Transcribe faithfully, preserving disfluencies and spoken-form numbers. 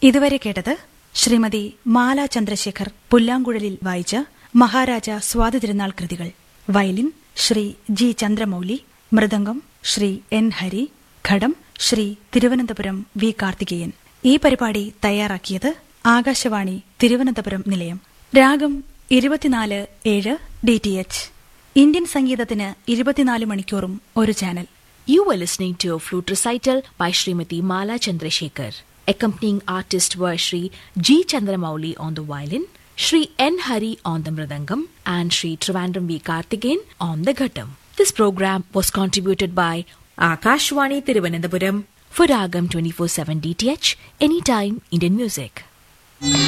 ഇതുവരെ കേട്ടത് ശ്രീമതി മാല ചന്ദ്രശേഖർ പുല്ലാങ്കുഴലിൽ വായിച്ച മഹാരാജ സ്വാതി തിരുനാൾ കൃതികൾ. Violin Shri G Chandramouli, mridangam Shri N Hari, ഘടം ശ്രീ തിരുവനന്തപുരം വി കാർത്തികേയൻ. ഈ പരിപാടി തയ്യാറാക്കിയത് ആകാശവാണി തിരുവനന്തപുരം നിലയം. രാഗം ഇരുപത്തിനാല് ഏഴ് ഡി ടി എച്ച്. ഇന്ത്യൻ സംഗീതത്തിന് ഇരുപത്തിനാല് മണിക്കൂറും ഒരു channel. You were listening to a flute recital by Srimati Mala Chandrasekhar. Accompanying artists were Shri G. Chandramouli on the violin, Shri N. Hari on the mridangam, and Shri Trivandrum V. Karthikeyan on the ghatam. This program was contributed by Akashwani Thiruvananthapuram for Ragam twenty-four seven D T H, Anytime Indian Music.